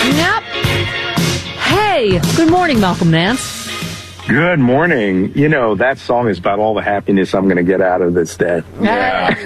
Yep. Hey, good morning, Malcolm Nance. Good morning. You know, that song is about all the happiness I'm going to get out of this day. Yeah.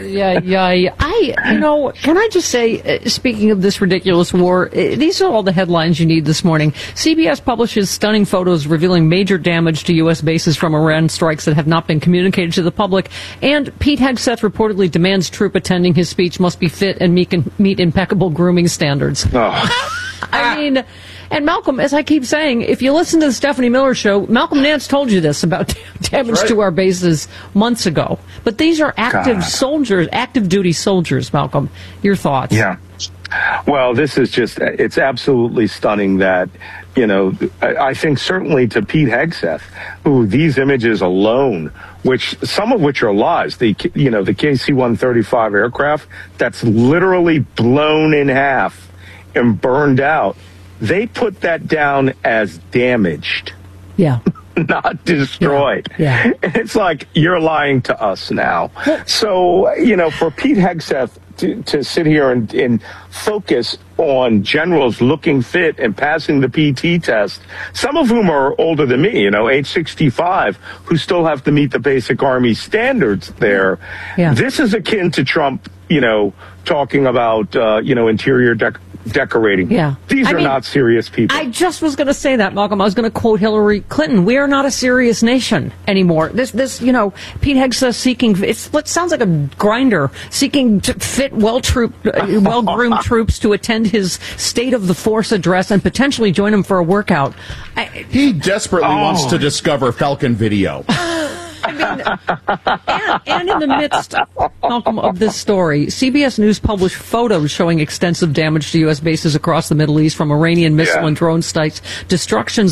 Can I just say, speaking of this ridiculous war, these are all the headlines you need this morning. CBS publishes stunning photos revealing major damage to U.S. bases from Iran strikes that have not been communicated to the public. And Pete Hegseth reportedly demands troop attending his speech must be fit and meet impeccable grooming standards. I mean... And Malcolm, as I keep saying, if you listen to the Stephanie Miller Show, Malcolm Nance told you this about damage to our bases months ago. But these are active soldiers, active duty soldiers, Malcolm. Your thoughts? Yeah. Well, this is just, it's absolutely stunning that, you know, I think certainly to Pete Hegseth, who these images alone, some of which are lies, the KC-135 aircraft, that's literally blown in half and burned out. They put that down as damaged. Yeah. Not destroyed. Yeah. It's like, you're lying to us now. So, you know, for Pete Hegseth to sit here and focus on generals looking fit and passing the PT test, some of whom are older than me, you know, age 65, who still have to meet the basic Army standards there. Yeah. This is akin to Trump, you know, talking about, interior decorating. Yeah. These are not serious people. I just was going to say that, Malcolm. I was going to quote Hillary Clinton. We are not a serious nation anymore. This, Pete Hegseth seeking, it sounds like a grinder, seeking to fit well-groomed troops to attend his State of the Force address and potentially join him for a workout. He desperately wants to discover Falcon video. I mean, and in the midst, Malcolm, of this story, CBS News published photos showing extensive damage to U.S. bases across the Middle East from Iranian missile and drone strikes. Destruction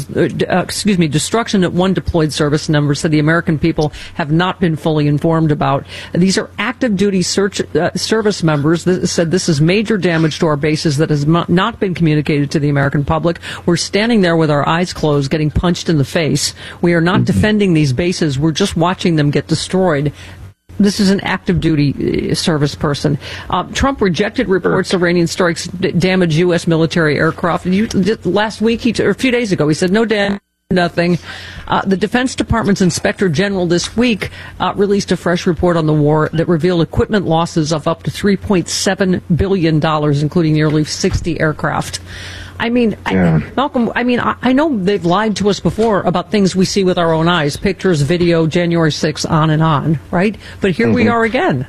at one deployed service member said the American people have not been fully informed about. These are active duty service members that said this is major damage to our bases that has not been communicated to the American public. We're standing there with our eyes closed, getting punched in the face. We are not defending these bases. We're just watching them get destroyed. This is an active duty service person. Trump rejected reports Iranian strikes damage U.S. military aircraft. Last week, or a few days ago, he said no damage. Nothing. The Defense Department's Inspector General this week released a fresh report on the war that revealed equipment losses of up to $3.7 billion, including nearly 60 aircraft. I mean, Malcolm, I know they've lied to us before about things we see with our own eyes, pictures, video, January 6th, on and on, right? But here we are again.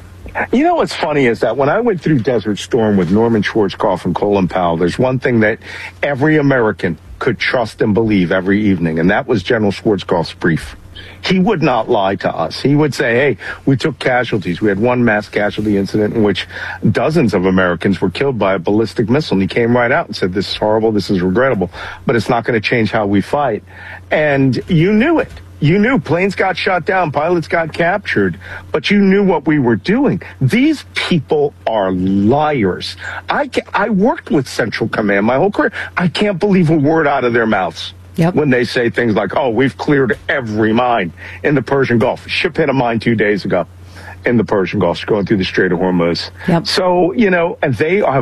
You know what's funny is that when I went through Desert Storm with Norman Schwarzkopf and Colin Powell, there's one thing that every American could trust and believe every evening, and that was General Schwarzkopf's brief. He would not lie to us. He would say, hey, we took casualties. We had one mass casualty incident in which dozens of Americans were killed by a ballistic missile. And he came right out and said, this is horrible, this is regrettable, but it's not going to change how we fight. And you knew it. You knew planes got shot down, pilots got captured, but you knew what we were doing. These people are liars. I worked with Central Command my whole career. I can't believe a word out of their mouths. Yep. When they say things like, oh, we've cleared every mine in the Persian Gulf. Ship hit a mine 2 days ago in the Persian Gulf, going through the Strait of Hormuz. Yep. So, and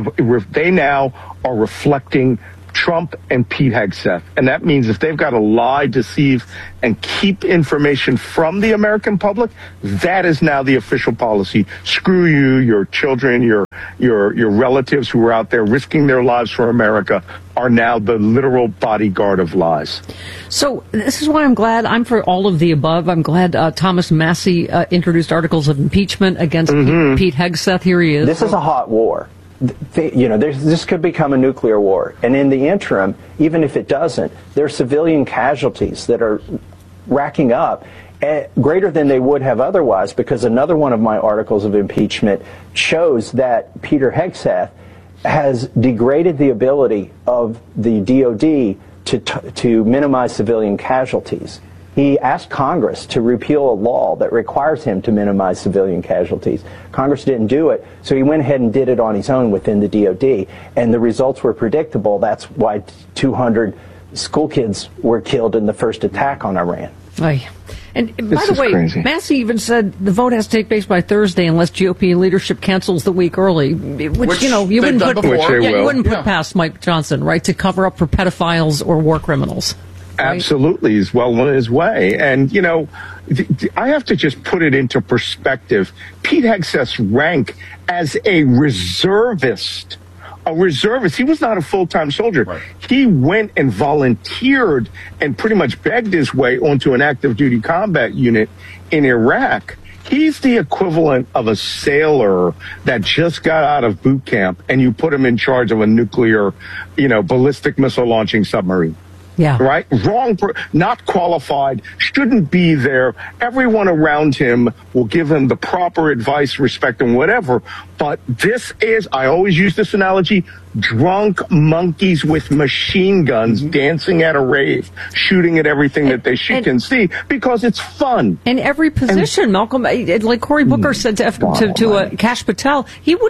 they now are reflecting Trump and Pete Hegseth. And that means if they've got to lie, deceive, and keep information from the American public, that is now the official policy. Screw you, your children, your relatives who are out there risking their lives for America are now the literal bodyguard of lies. So this is why I'm glad I'm for all of the above. I'm glad Thomas Massie introduced articles of impeachment against Pete Hegseth. Here he is. This is a hot war. This could become a nuclear war. And in the interim, even if it doesn't, there are civilian casualties that are racking up greater than they would have otherwise, because another one of my articles of impeachment shows that Peter Hegseth has degraded the ability of the DOD to minimize civilian casualties. He asked Congress to repeal a law that requires him to minimize civilian casualties. Congress didn't do it, so he went ahead and did it on his own within the DOD, and the results were predictable. That's why 200 school kids were killed in the first attack on Iran. Aye. And by the way, crazy. Massey even said the vote has to take place by Thursday unless GOP leadership cancels the week early, which you wouldn't put you wouldn't put past Mike Johnson, right, to cover up for pedophiles or war criminals. Right? Absolutely, he's well on his way. And I have to just put it into perspective. Pete Hegseth's rank as a reservist. He was not a full-time soldier. Right. He went and volunteered and pretty much begged his way onto an active duty combat unit in Iraq. He's the equivalent of a sailor that just got out of boot camp and you put him in charge of a nuclear, ballistic missile launching submarine. Yeah. Right? Not qualified, shouldn't be there. Everyone around him will give him the proper advice, respect, and whatever. But this is, I always use this analogy, drunk monkeys with machine guns dancing at a rave, shooting at everything that they can see because it's fun. In every position, Malcolm, like Cory Booker said to Kash Patel,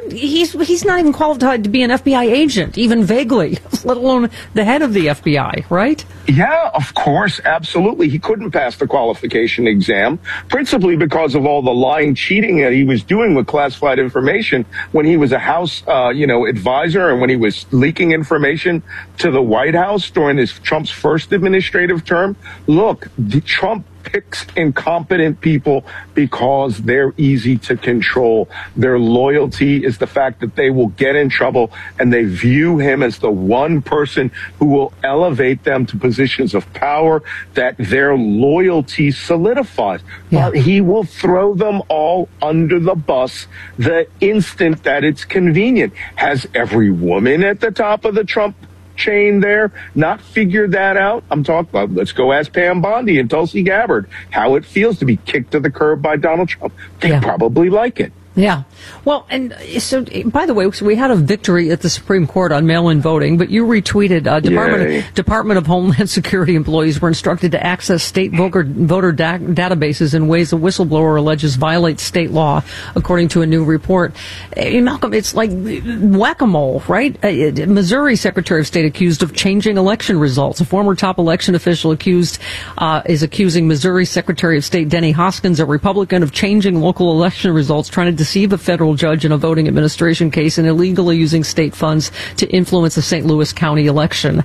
he's not even qualified to be an FBI agent, even vaguely, let alone the head of the FBI, right? Yeah, of course, absolutely. He couldn't pass the qualification exam, principally because of all the lying, cheating that he was doing with classified information when he was a House, advisor and when he was leaking information to the White House during Trump's first administrative term. Look, Trump picks incompetent people because they're easy to control. Their loyalty is the fact that they will get in trouble, and they view him as the one person who will elevate them to positions of power that their loyalty solidifies. Yeah. But he will throw them all under the bus the instant that it's convenient. Has every woman at the top of the Trump chain there not figured that out? I'm talking about, let's go ask Pam Bondi and Tulsi Gabbard how it feels to be kicked to the curb by Donald Trump. They probably like it. Yeah. Well, and so, by the way, so we had a victory at the Supreme Court on mail-in voting, but you retweeted Department of Homeland Security employees were instructed to access state voter databases in ways a whistleblower alleges violate state law, according to a new report. Malcolm, it's like whack-a-mole, right? Missouri Secretary of State accused of changing election results. A former top election official is accusing Missouri Secretary of State Denny Hoskins, a Republican, of changing local election results, trying to deceive a federal judge in a voting administration case and illegally using state funds to influence the St. Louis County election.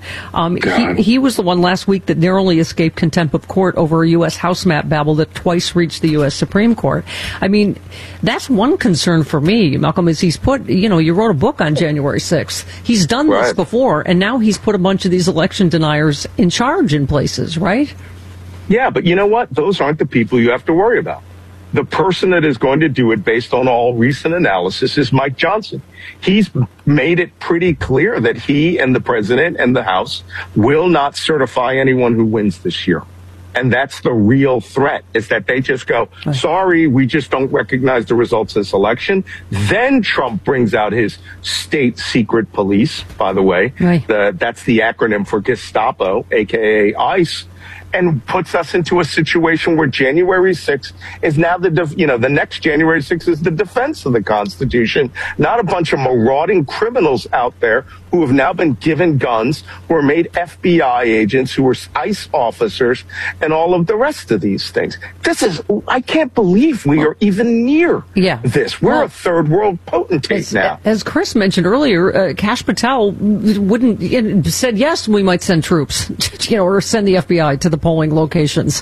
He was the one last week that narrowly escaped contempt of court over a U.S. House map babble that twice reached the U.S. Supreme Court. I mean, that's one concern for me, Malcolm, is he's put, you wrote a book on January 6th. He's done this before, and now he's put a bunch of these election deniers in charge in places, right? Yeah, but you know what? Those aren't the people you have to worry about. The person that is going to do it based on all recent analysis is Mike Johnson. He's made it pretty clear that he and the president and the House will not certify anyone who wins this year. And that's the real threat, is that they just go, sorry, we just don't recognize the results of this election. Then Trump brings out his state secret police, by the way. Right. That's the acronym for Gestapo, a.k.a. ICE. And puts us into a situation where January 6th is now the next January 6th is the defense of the Constitution, not a bunch of marauding criminals out there who have now been given guns, who are made FBI agents, who are ICE officers, and all of the rest of these things. I can't believe we are even near this. We're a third world potentate now. As Chris mentioned earlier, Kash Patel said, yes, we might send troops, or send the FBI to the polling locations.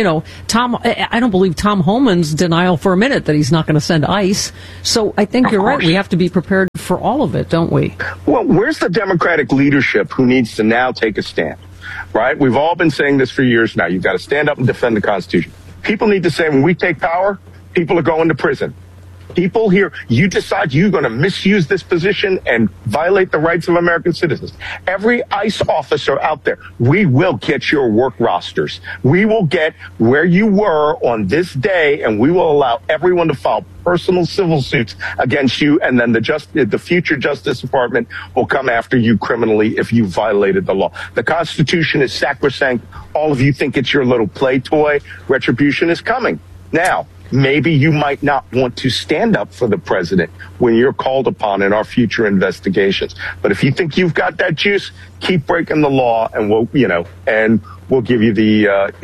I don't believe Tom Homan's denial for a minute that he's not going to send ICE. So I think you're right. We have to be prepared for all of it, don't we? Well, where's the Democratic leadership who needs to now take a stand? Right? We've all been saying this for years now. You've got to stand up and defend the Constitution. People need to say, when we take power, people are going to prison. People here, you decide you're going to misuse this position and violate the rights of American citizens. Every ICE officer out there, we will get your work rosters. We will get where you were on this day, and we will allow everyone to file personal civil suits against you, and then the future Justice Department will come after you criminally if you violated the law. The Constitution is sacrosanct. All of you think it's your little play toy. Retribution is coming. Now, maybe you might not want to stand up for the president when you're called upon in our future investigations. But if you think you've got that juice, keep breaking the law, and we'll give you the,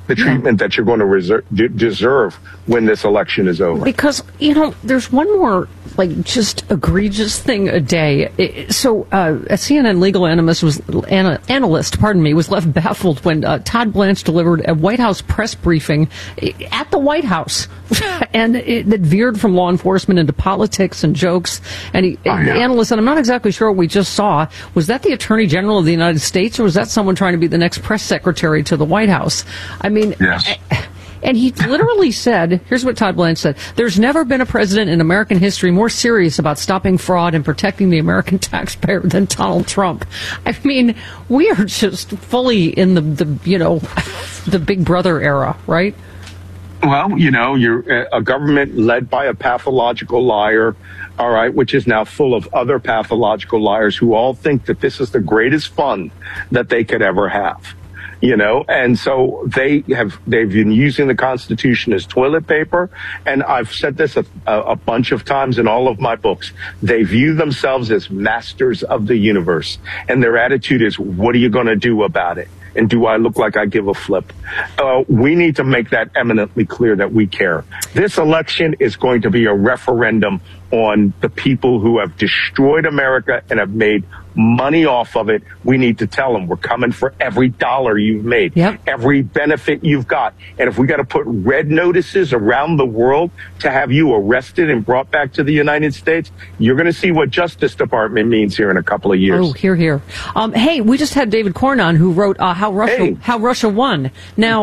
the treatment that you're going to deserve when this election is over. Because, there's one more, just egregious thing a day. A CNN legal analyst was left baffled when Todd Blanche delivered a White House press briefing at the White House. And it veered from law enforcement into politics and jokes. And the analyst said, I'm not exactly sure what we just saw. Was that the Attorney General of the United States, or was that someone trying to be the next press secretary to the White House? I mean, yes. And he literally said, here's what Todd Blanche said, there's never been a president in American history more serious about stopping fraud and protecting the American taxpayer than Donald Trump. I mean, we are just fully in the Big Brother era, right? Well, you're a government led by a pathological liar, all right, which is now full of other pathological liars who all think that this is the greatest fun that they could ever have. And so they've been using the Constitution as toilet paper. And I've said this a bunch of times in all of my books. They view themselves as masters of the universe. And their attitude is, what are you going to do about it? And do I look like I give a flip? We need to make that eminently clear that we care. This election is going to be a referendum on the people who have destroyed America and have made money off of it. We need to tell them we're coming for every dollar you've made, every benefit you've got. And if we got to put red notices around the world to have you arrested and brought back to the United States, you're going to see what Justice Department means here in a couple of years. Oh, hear. Hey, we just had David Corn on, who wrote How Russia Won. Now,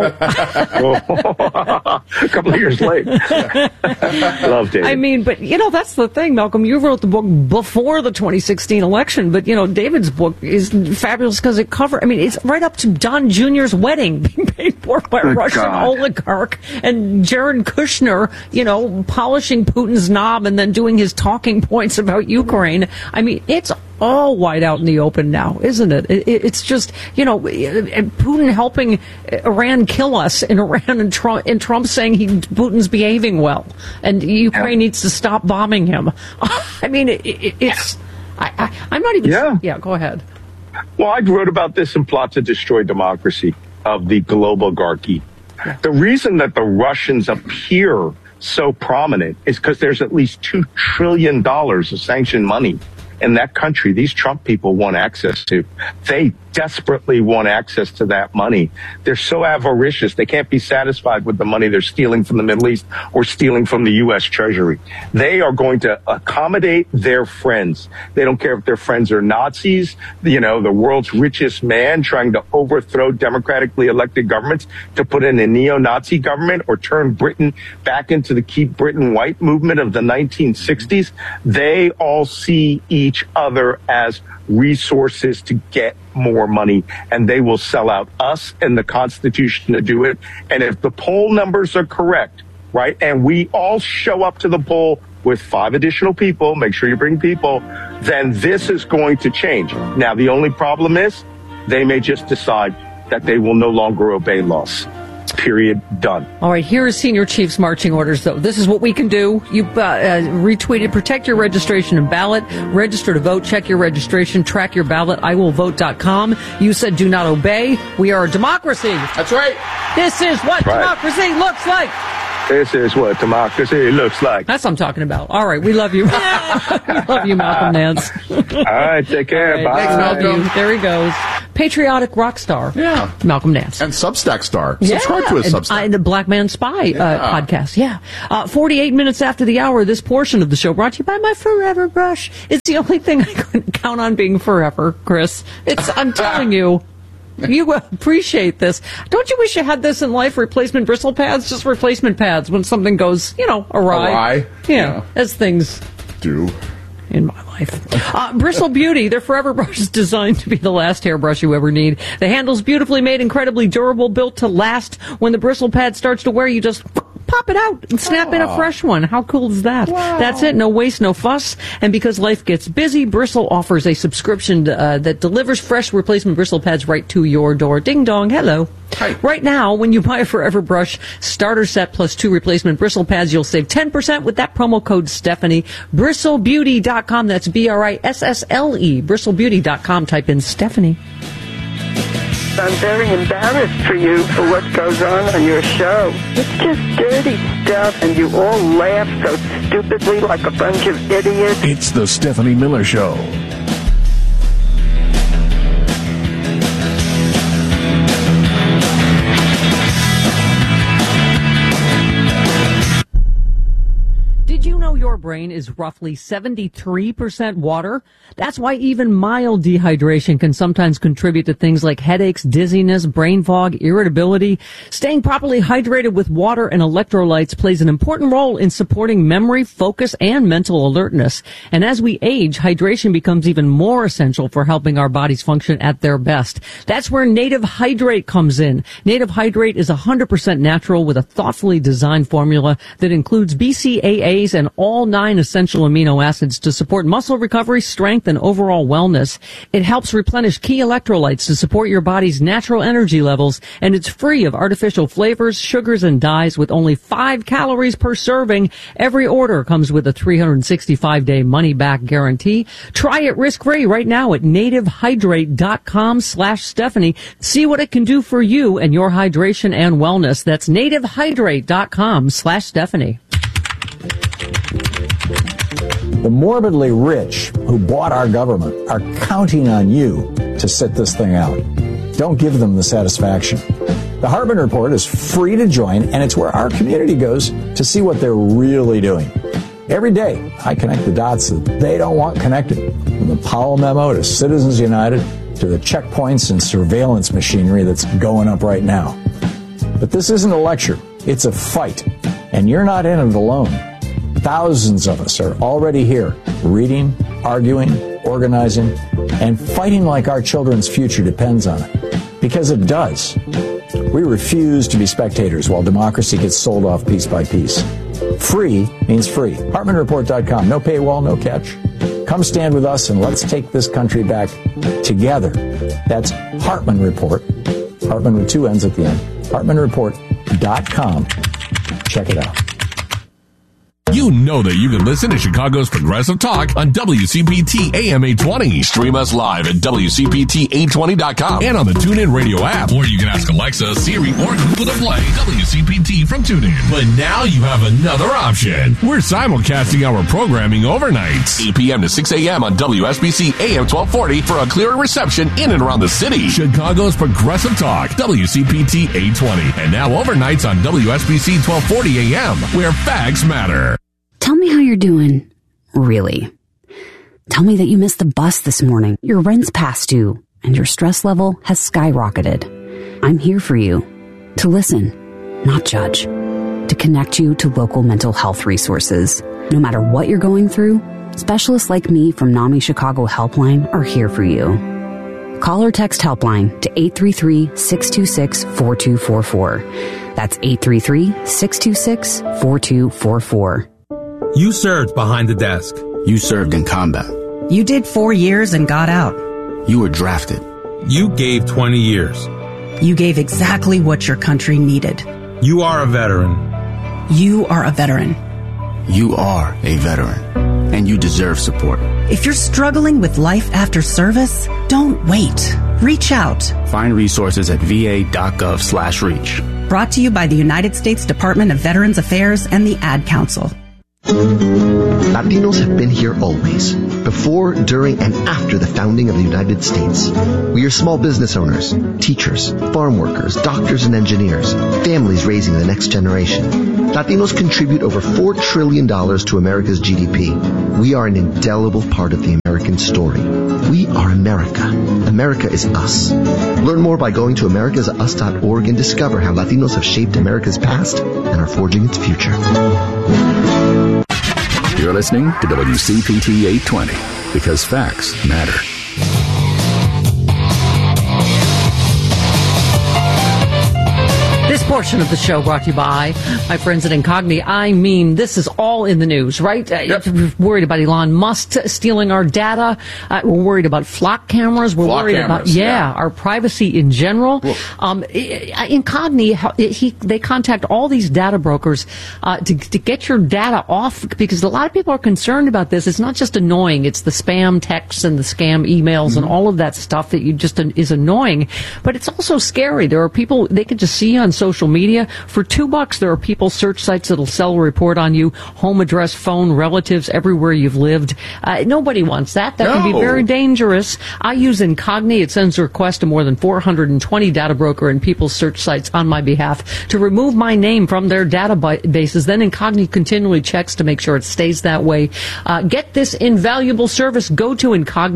a couple of years late. Love David. I mean, but that's the thing, Malcolm. You wrote the book before the 2016 election, but David's book is fabulous because it it's right up to Don Jr.'s wedding being paid for by a Russian oligarch, and Jared Kushner, polishing Putin's knob and then doing his talking points about Ukraine. I mean, it's all wide out in the open now, isn't it? It's just, Putin helping Iran kill us in Iran, and Trump saying Putin's behaving well and Ukraine needs to stop bombing him. I mean, it's... I'm not even... Yeah, go ahead. Well, I wrote about this in Plot to Destroy Democracy of the Globogarchy. Yeah. The reason that the Russians appear so prominent is because there's at least $2 trillion of sanctioned money in that country these Trump people want access to. They desperately want access to that money. They're so avaricious, they can't be satisfied with the money they're stealing from the Middle East or stealing from the U.S. Treasury. They are going to accommodate their friends. They don't care if their friends are Nazis, the world's richest man trying to overthrow democratically elected governments to put in a neo-Nazi government or turn Britain back into the Keep Britain White movement of the 1960s. They all see each other as resources to get more money, and they will sell out us and the Constitution to do it. And if the poll numbers are correct, right, and we all show up to the poll with 5 additional people, make sure you bring people, then this is going to change. Now, the only problem is they may just decide that they will no longer obey laws. Period. Done. All right. Here is Senior Chief's marching orders, though. This is what we can do. You retweeted, protect your registration and ballot, register to vote, check your registration, track your ballot, iwillvote.com. You said do not obey. We are a democracy. That's right. This is what democracy looks like. This is what democracy looks like. That's what I'm talking about. All right. We love you. We love you, Malcolm Nance. All right. Take care. All right, bye. Thanks, Malcolm. There he goes. Patriotic rock star. Yeah. Malcolm Nance. And Substack star. Subscribe to his Substack. The Black Man Spy podcast. Yeah. 48 minutes after the hour, this portion of the show brought to you by my Forever Brush. It's the only thing I couldn't count on being forever, Chris. I'm telling you. You appreciate this. Don't you wish you had this in life? Replacement bristle pads? Just replacement pads when something goes, awry. Yeah, as things do in my life. Bristle Beauty, their Forever Brush is designed to be the last hairbrush you ever need. The handle's beautifully made, incredibly durable, built to last. When the bristle pad starts to wear, you just pop it out and snap in a fresh one. How cool is that? Wow. That's it. No waste, no fuss. And because life gets busy, Bristle offers a subscription that delivers fresh replacement bristle pads right to your door. Ding dong. Hello. Hi. Right now, when you buy a Forever Brush starter set plus 2 replacement bristle pads, you'll save 10% with that promo code Stephanie. BristleBeauty.com. That's BRISSLE. BristleBeauty.com. Type in Stephanie. I'm very embarrassed for you for what goes on your show. It's just dirty stuff, and you all laugh so stupidly like a bunch of idiots. It's the Stephanie Miller Show. Did you know your brain is roughly 73% water? That's why even mild dehydration can sometimes contribute to things like headaches, dizziness, brain fog, irritability. Staying properly hydrated with water and electrolytes plays an important role in supporting memory, focus, and mental alertness. And as we age, hydration becomes even more essential for helping our bodies function at their best. That's where Native Hydrate comes in. Native Hydrate is 100% natural with a thoughtfully designed formula that includes BCAAs and all 9 essential amino acids to support muscle recovery, strength, and overall wellness. It helps replenish key electrolytes to support your body's natural energy levels, and it's free of artificial flavors, sugars, and dyes with only 5 calories per serving. Every order comes with a 365-day money-back guarantee. Try it risk-free right now at nativehydrate.com/Stephanie. See what it can do for you and your hydration and wellness. That's nativehydrate.com/Stephanie. The morbidly rich who bought our government are counting on you to sit this thing out. Don't give them the satisfaction. The Hartman Report is free to join, and it's where our community goes to see what they're really doing. Every day, I connect the dots that they don't want connected, from the Powell memo to Citizens United to the checkpoints and surveillance machinery that's going up right now. But this isn't a lecture. It's a fight, and you're not in it alone. Thousands of us are already here, reading, arguing, organizing, and fighting like our children's future depends on it. Because it does. We refuse to be spectators while democracy gets sold off piece by piece. Free means free. HartmanReport.com. No paywall, no catch. Come stand with us and let's take this country back together. That's Hartman Report. Hartman with 2 N's at the end. HartmanReport.com. Check it out. You know that you can listen to Chicago's Progressive Talk on WCPT AM 820. Stream us live at WCPT820.com and on the TuneIn Radio app. Or you can ask Alexa, Siri, or Google to play WCPT from TuneIn. But now you have another option. We're simulcasting our programming overnights, 8 p.m. to 6 a.m. on WSBC AM 1240 for a clearer reception in and around the city. Chicago's Progressive Talk, WCPT 820. And now overnights on WSBC 1240 AM, where facts matter. Tell me how you're doing, really. Tell me that you missed the bus this morning, your rent's past due, and your stress level has skyrocketed. I'm here for you, to listen, not judge, to connect you to local mental health resources. No matter what you're going through, specialists like me from NAMI Chicago Helpline are here for you. Call or text Helpline to 833-626-4244. That's 833-626-4244. You served behind the desk. You served in combat. You did 4 years and got out. You were drafted. You gave 20 years. You gave exactly what your country needed. You are a veteran. You are a veteran. You are a veteran. And you deserve support. If you're struggling with life after service, don't wait. Reach out. Find resources at va.gov/reach. Brought to you by the United States Department of Veterans Affairs and the Ad Council. Latinos have been here always, before, during, and after the founding of the United States. We are small business owners, teachers, farm workers, doctors and engineers, families raising the next generation. Latinos contribute over $4 trillion to America's GDP. We are an indelible part of the American story. We are America. America is us. Learn more by going to americasus.org and discover how Latinos have shaped America's past and are forging its future. You're listening to WCPT 820, because facts matter. This portion of the show brought to you by my friends at Incogni. I mean, this is all in the news, right? Yep. We're worried about Elon Musk stealing our data. We're worried about flock cameras. We're worried about our privacy in general. Incogni, they contact all these data brokers to get your data off, because a lot of people are concerned about this. It's not just annoying. It's the spam texts and the scam emails and all of that stuff that is annoying. But it's also scary. There are people, they can just see you on social media. For $2, there are people, search sites that'll sell a report on you, home address, phone, relatives, everywhere you've lived. Nobody wants that. That can be very dangerous. I use Incogni. It sends a request to more than 420 data broker and people's search sites on my behalf to remove my name from their databases. Then Incogni continually checks to make sure it stays that way. Get this invaluable service. Go to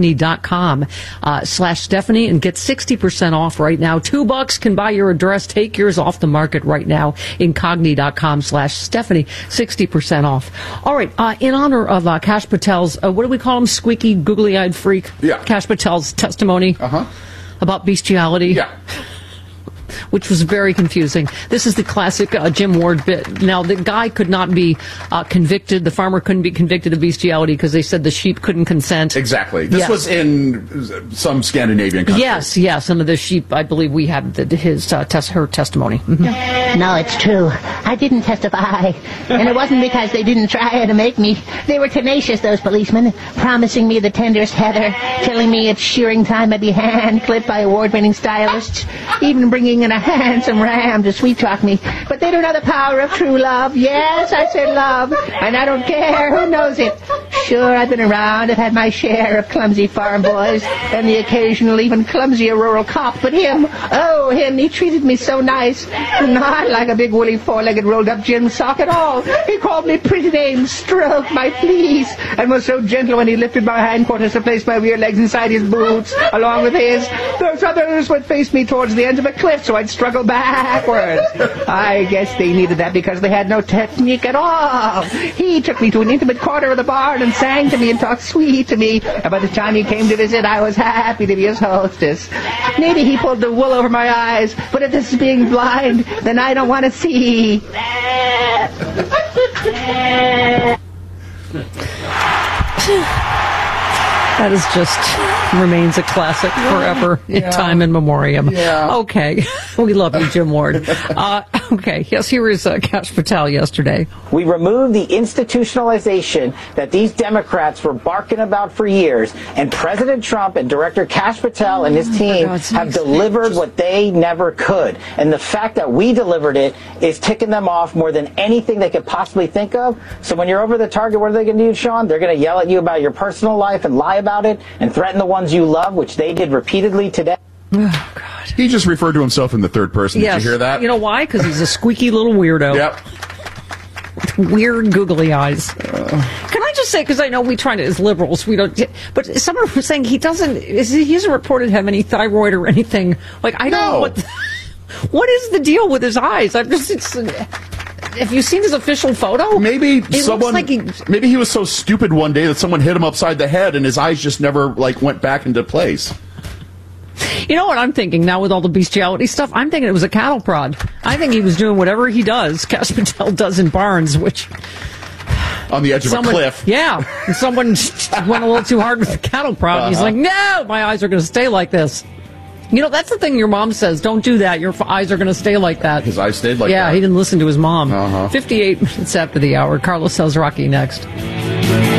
Incogni.com/Stephanie and get 60% off right now. $2 can buy your address. Take yours off the market right now. Incogni.com/Stephanie. 60% off. All right. In honor of Kash Patel's, what do we call him? Squeaky, googly-eyed freak? Yeah. Kash Patel's testimony about bestiality. Yeah. Which was very confusing. This is the classic Jim Ward bit. Now, the guy could not be convicted. The farmer couldn't be convicted of bestiality because they said the sheep couldn't consent. Exactly. This was in some Scandinavian country. Yes. Some of the sheep, I believe we have her testimony. Mm-hmm. No, it's true. I didn't testify. And it wasn't because they didn't try to make me. They were tenacious, those policemen, promising me the tenderest heather, telling me it's shearing time I'd be hand-clipped by award-winning stylists, even bringing in a handsome ram to sweet-talk me. But they don't know the power of true love. Yes, I said love, and I don't care who knows it. Sure, I've been around. I've had my share of clumsy farm boys and the occasional even clumsier rural cop. But him, he treated me so nice. Not like a big woolly four-legged rolled-up gym sock at all. He called me pretty names, stroked my fleece, and was so gentle when he lifted my hindquarters to place my rear legs inside his boots, along with his. Those others would face me towards the edge of a cliff, so I'd struggle backwards. I guess they needed that because they had no technique at all. He took me to an intimate corner of the barn and sang to me and talked sweet to me. And by the time he came to visit, I was happy to be his hostess. Maybe he pulled the wool over my eyes, but if this is being blind, then I don't want to see. That is just remains a classic forever in time and memoriam. Yeah. Okay. We love you, Jim Ward. Okay. Yes, here is Kash Patel yesterday. We removed the institutionalization that these Democrats were barking about for years, and President Trump and Director Kash Patel and his team have delivered what they never could. And the fact that we delivered it is ticking them off more than anything they could possibly think of. So when you're over the target, what are they going to do, Sean? They're going to yell at you about your personal life and lie about it and threaten the ones you love, which they did repeatedly today. Oh, God. He just referred to himself in the third person. Yes. Did you hear that? You know why? Because he's a squeaky little weirdo. Yep. With weird googly eyes. Can I just say, because I know we try to, as liberals, we don't, but someone was saying he hasn't reported to have any thyroid or anything. Like, I don't know what is the deal with his eyes? Have you seen his official photo? Maybe maybe he was so stupid one day that someone hit him upside the head and his eyes just never went back into place. You know what I'm thinking now with all the bestiality stuff? I'm thinking it was a cattle prod. I think he was doing whatever he does, Kash Patel does in barns, which... On the edge of a cliff. Yeah. And someone went a little too hard with the cattle prod. And he's like, no, my eyes are going to stay like this. You know, that's the thing your mom says. Don't do that. Your eyes are going to stay like that. His eyes stayed like that. Yeah, he didn't listen to his mom. 58 minutes after the hour. Carlos Sells Rocky next.